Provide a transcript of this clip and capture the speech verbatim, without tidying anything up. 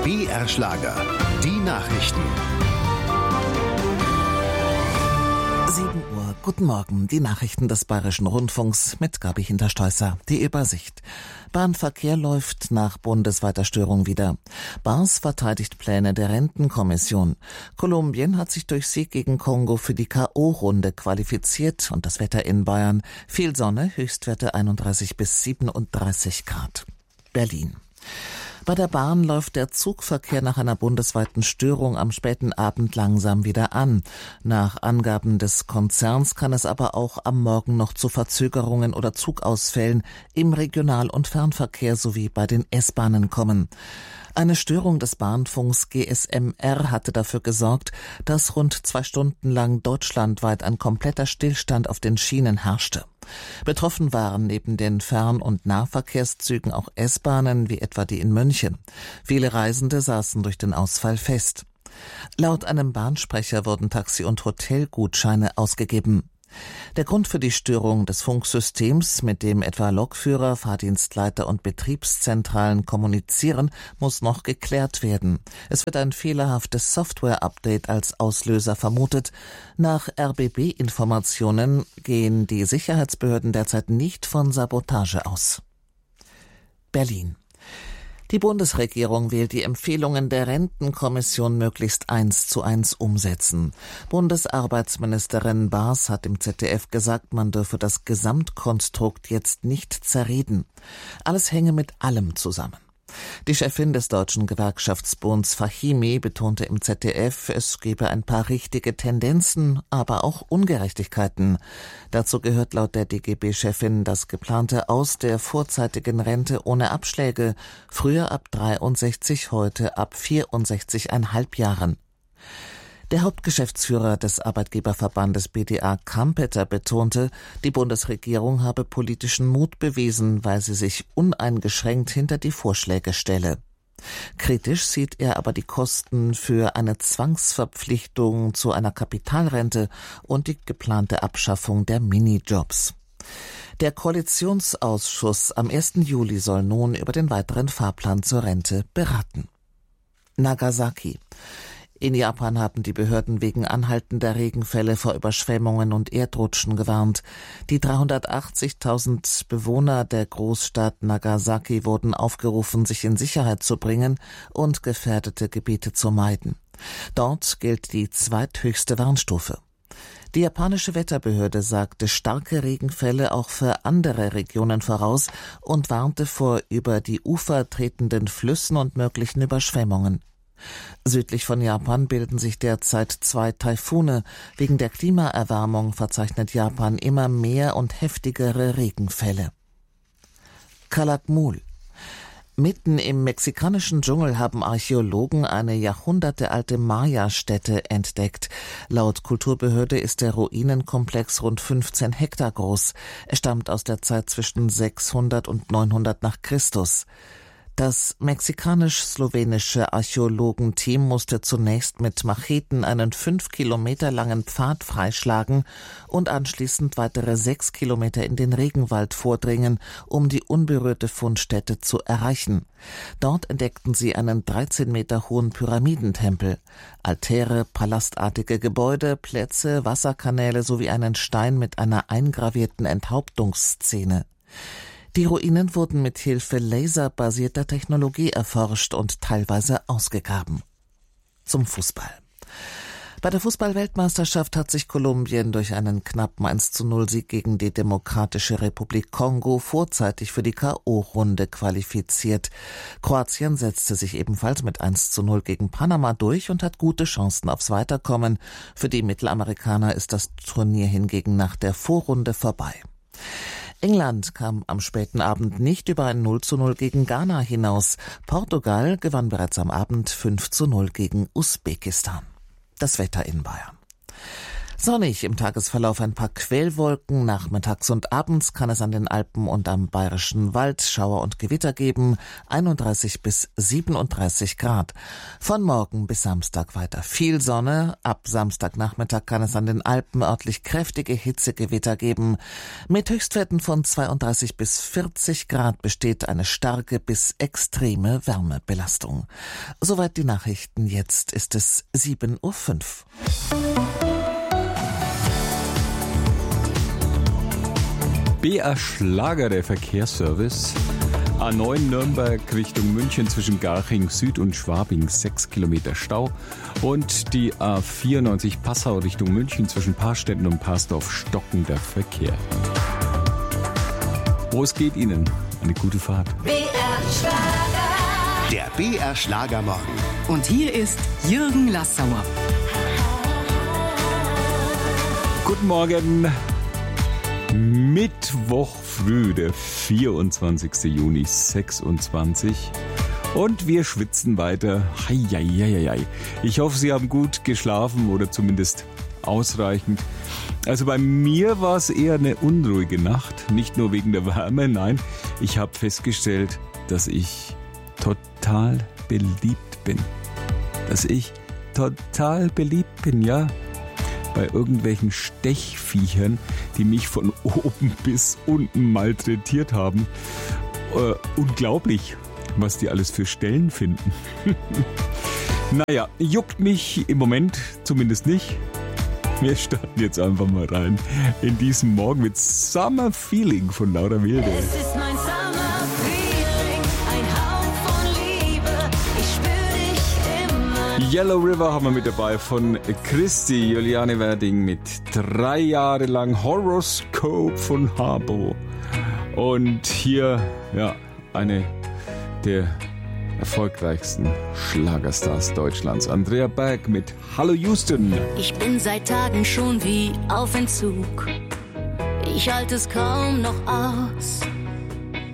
B R Schlager, die Nachrichten. sieben Uhr, guten Morgen, die Nachrichten des Bayerischen Rundfunks mit Gabi Hinterstoisser. Die Übersicht. Bahnverkehr läuft nach bundesweiter Störung wieder. B A S verteidigt Pläne der Rentenkommission. Kolumbien hat sich durch Sieg gegen Kongo für die K O-Runde qualifiziert und das Wetter in Bayern. Viel Sonne, Höchstwerte einunddreißig bis siebenunddreißig Grad. Berlin. Bei der Bahn läuft der Zugverkehr nach einer bundesweiten Störung am späten Abend langsam wieder an. Nach Angaben des Konzerns kann es aber auch am Morgen noch zu Verzögerungen oder Zugausfällen im Regional- und Fernverkehr sowie bei den S-Bahnen kommen. Eine Störung des Bahnfunks G S M R hatte dafür gesorgt, dass rund zwei Stunden lang deutschlandweit ein kompletter Stillstand auf den Schienen herrschte. Betroffen waren neben den Fern- und Nahverkehrszügen auch S-Bahnen, wie etwa die in München. Viele Reisende saßen durch den Ausfall fest. Laut einem Bahnsprecher wurden Taxi- und Hotelgutscheine ausgegeben. Der Grund für die Störung des Funksystems, mit dem etwa Lokführer, Fahrdienstleiter und Betriebszentralen kommunizieren, muss noch geklärt werden. Es wird ein fehlerhaftes Software-Update als Auslöser vermutet. Nach R B B-Informationen gehen die Sicherheitsbehörden derzeit nicht von Sabotage aus. Berlin. Die Bundesregierung will die Empfehlungen der Rentenkommission möglichst eins zu eins umsetzen. Bundesarbeitsministerin Baas hat im Z D F gesagt, man dürfe das Gesamtkonstrukt jetzt nicht zerreden. Alles hänge mit allem zusammen. Die Chefin des Deutschen Gewerkschaftsbunds Fahimi betonte im Z D F, es gebe ein paar richtige Tendenzen, aber auch Ungerechtigkeiten. Dazu gehört laut der D G B-Chefin das geplante Aus der vorzeitigen Rente ohne Abschläge, früher ab dreiundsechzig, heute ab vierundsechzig Komma fünf Jahren. Der Hauptgeschäftsführer des Arbeitgeberverbandes B D A Kampeter betonte, die Bundesregierung habe politischen Mut bewiesen, weil sie sich uneingeschränkt hinter die Vorschläge stelle. Kritisch sieht er aber die Kosten für eine Zwangsverpflichtung zu einer Kapitalrente und die geplante Abschaffung der Minijobs. Der Koalitionsausschuss am ersten Juli soll nun über den weiteren Fahrplan zur Rente beraten. Nagasaki. In Japan haben die Behörden wegen anhaltender Regenfälle vor Überschwemmungen und Erdrutschen gewarnt. Die dreihundertachtzigtausend Bewohner der Großstadt Nagasaki wurden aufgerufen, sich in Sicherheit zu bringen und gefährdete Gebiete zu meiden. Dort gilt die zweithöchste Warnstufe. Die japanische Wetterbehörde sagte starke Regenfälle auch für andere Regionen voraus und warnte vor über die Ufer tretenden Flüssen und möglichen Überschwemmungen. Südlich von Japan bilden sich derzeit zwei Taifune. Wegen der Klimaerwärmung verzeichnet Japan immer mehr und heftigere Regenfälle. Calakmul. Mitten im mexikanischen Dschungel haben Archäologen eine jahrhundertealte Maya-Stätte entdeckt. Laut Kulturbehörde ist der Ruinenkomplex rund fünfzehn Hektar groß. Er stammt aus der Zeit zwischen sechshundert und neunhundert nach Christus. Das mexikanisch-slowenische Archäologenteam musste zunächst mit Macheten einen fünf Kilometer langen Pfad freischlagen und anschließend weitere sechs Kilometer in den Regenwald vordringen, um die unberührte Fundstätte zu erreichen. Dort entdeckten sie einen dreizehn Meter hohen Pyramidentempel, Altäre, palastartige Gebäude, Plätze, Wasserkanäle sowie einen Stein mit einer eingravierten Enthauptungsszene. Die Ruinen wurden mit Hilfe laserbasierter Technologie erforscht und teilweise ausgegraben. Zum Fußball. Bei der Fußball-Weltmeisterschaft hat sich Kolumbien durch einen knappen eins zu null Sieg gegen die Demokratische Republik Kongo vorzeitig für die K O-Runde qualifiziert. Kroatien setzte sich ebenfalls mit eins zu null gegen Panama durch und hat gute Chancen aufs Weiterkommen. Für die Mittelamerikaner ist das Turnier hingegen nach der Vorrunde vorbei. England kam am späten Abend nicht über ein null zu null gegen Ghana hinaus. Portugal gewann bereits am Abend fünf zu null gegen Usbekistan. Das Wetter in Bayern. Sonnig im Tagesverlauf, ein paar Quellwolken. Nachmittags und abends kann es an den Alpen und am Bayerischen Wald Schauer und Gewitter geben. einunddreißig bis siebenunddreißig Grad. Von morgen bis Samstag weiter viel Sonne. Ab Samstagnachmittag kann es an den Alpen örtlich kräftige Hitzegewitter geben. Mit Höchstwerten von zweiunddreißig bis vierzig Grad besteht eine starke bis extreme Wärmebelastung. Soweit die Nachrichten. Jetzt ist es sieben Uhr fünf. B R Schlager, der Verkehrsservice. A neun Nürnberg Richtung München zwischen Garching Süd und Schwabing sechs Kilometer Stau. Und die A vierundneunzig Passau Richtung München zwischen Paarstetten und Parsdorf stockender Verkehr. Wo es geht Ihnen? Eine gute Fahrt. B R Schlager. Der B R Schlagermorgen. Und hier ist Jürgen Lassauer. Guten Morgen. Mittwoch früh, der vierundzwanzigster Juni sechsundzwanzig. Und wir schwitzen weiter. Hei, hei, hei, hei. Ich hoffe, Sie haben gut geschlafen oder zumindest ausreichend. Also bei mir war es eher eine unruhige Nacht. Nicht nur wegen der Wärme, nein. Ich habe festgestellt, dass ich total beliebt bin. Dass ich total beliebt bin, ja. Bei irgendwelchen Stechviechern, die mich von oben bis unten malträtiert haben. Äh, unglaublich, was die alles für Stellen finden. Naja, juckt mich im Moment zumindest nicht. Wir starten jetzt einfach mal rein in diesen Morgen mit Summer Feeling von Laura Wilde. Es ist mein Summer Feeling, ein Hauch von Liebe, ich spür dich immer. Yellow River haben wir mit dabei von Christi, Juliane Werding mit drei Jahre lang Horoscope von Harbo. Und hier, ja, eine der erfolgreichsten Schlagerstars Deutschlands, Andrea Berg mit Hallo Houston. Ich bin seit Tagen schon wie auf Entzug, ich halte es kaum noch aus.